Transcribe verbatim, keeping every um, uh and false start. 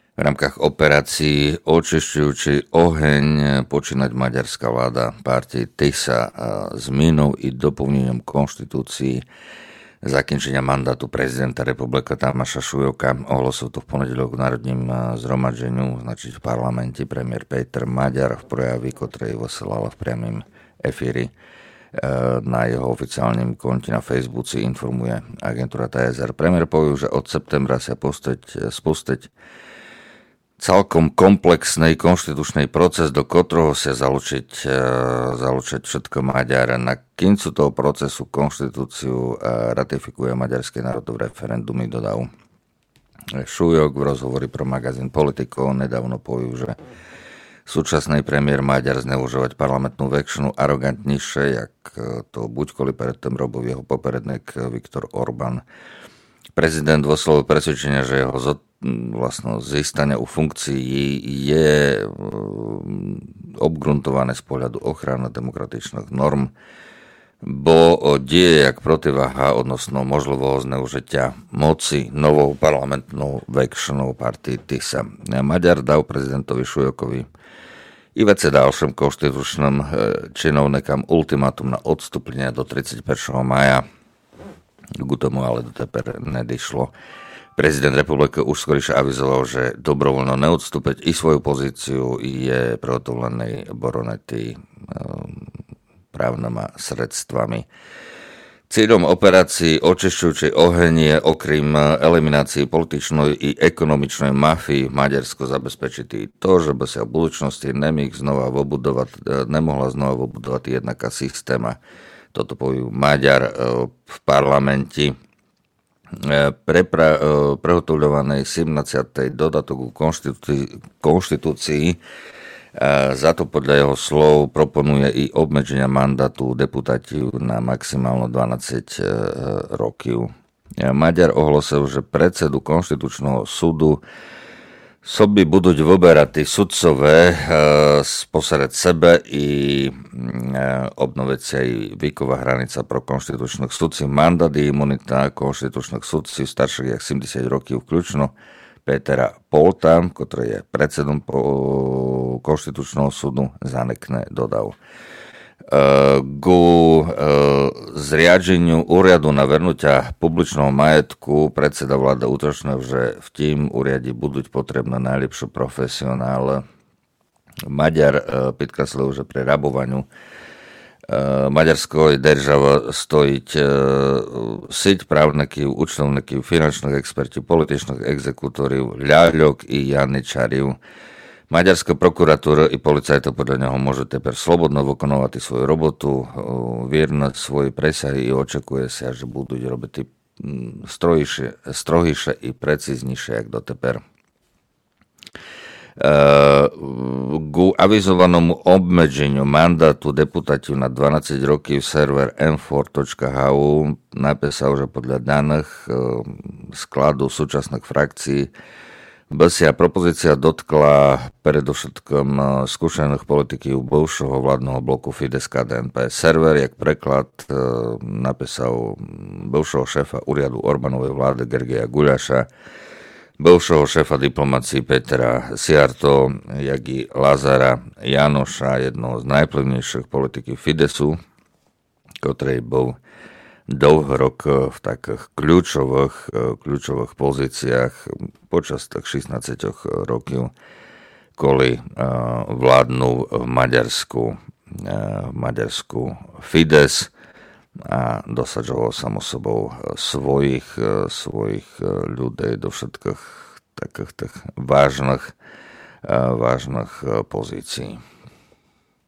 V rámkach operácií očišťujúci oheň počínať maďarská vláda partii Tisa s mínou i doplnením konštitúcií zakінчення mandátu prezidenta republika Tamáša Šujoka ohlasil to v ponedeľok v Národním zhromaždeniu, znači v parlamente premiér Peter Maďar v prejavi, ktorej vysielala v priamym efíri na jeho oficiálnym konte na Facebooku, informuje agentúra té es er. Premiér povedal, že od septembra sa pustiť, spustiť celkom komplexný konštitučný proces, do ktorého sa zalučiť, zalučiť všetko Maďar. Na koncu toho procesu konštitúciu ratifikuje maďarské národové referendum, dodal Šujok v rozhovori pro magazín Politico. Nedávno povedal, že súčasný premiér Maďar zneužívať parlamentnú väčšinu arogantnejšie, jak to buďkoli predtým robil jeho poperedník Viktor Orbán. Prezident vyslovil presvedčenia, že jeho vlastno získanie u funkcií je obgruntované z pohľadu ochrany demokratičných norm, bo dieje jak protiváha odnosno možného zneužitia moci novou parlamentnou väčšinou partii Tisa. Maďar dal prezidentovi Šujokovi i vece ďalším konštitučným činovníkom ultimátum na odstúpenie do tridsiateho prvého mája. K tomu ale do teper nedišlo. Prezident republiky už skôršie avizoval, že dobrovoľno neodstúpiť i svoju pozíciu je prehotovlený Boronety právnymi sredstvami. Cieľom operácií očišťujúcej oheň je okrem eliminácii političnej i ekonomičnej mafii v Maďarsku zabezpečiť to, že by sa v budúcnosti nemík znova vobudovať, nemohla znova vobudovať jednaká systéma. Toto povie Maďar v parlamente. Prepra, prehotovľovanej sedemnásťej dodatok konštitúcii, konštitúcii za to podľa jeho slov proponuje i obmedzenia mandátu deputátiv na maximálno dvanásť rokov. Maďar ohlásil, že predsedu konštitučného súdu soby budú vyberať sudcové sposered sebe i obnoviť sa aj výková hranica pro konštitučných sudcov. Mandát i imunita konštitučných sudcov starších jak sedemdesiat rokov vključno Petra Polta, ktorý je predsedom konštitučného súdu, zanekne, dodal. Ku zriadeniu úradu na vernutia publičného majetku predseda vláda utočnil, že v tým úrade budú potrebné najlepšie profesionále. Maďar podkreslil, že pri rabovaniu Maďarskoj država stojiť siť právnikov, účtovníkov, finančných expertov, političných exekútorov, ľaľok i janičariv. Maďarská prokuratúra i policajto podľa neho môžu teper slobodno vykonávať svoju robotu, viernosť svojej presahy i očakuje sa, že budú robiť strohejšie i precíznejšie, jak doteper. Ku avizovanému obmedzeniu mandátu deputátiv na dvanásť rokov server em štyri bodka há u napísal, že podľa daných skladu súčasných frakcií by sa propozícia dotkla predovšetkom skúsených politikov bivšieho vládneho bloku Fides ká dé en pé. Server, jak preklad, napísal bivšieho šéfa úradu Orbánovej vlády Gergeja Guľaša, bivšieho šéfa diplomácie Petra Sijarto, jak i Lazara Janoša, jednoho z najvplyvnejších politikov Fidesu, ktorý bol dlhý rok v takých kľúčových, kľúčových pozíciách počas tak šestnásť rokov, kvôli vládnu v Maďarsku, v Maďarsku Fides a dosadžoval samo sobou svojich, svojich ľudí do všetkých takých tých vážnych, vážnych pozícií.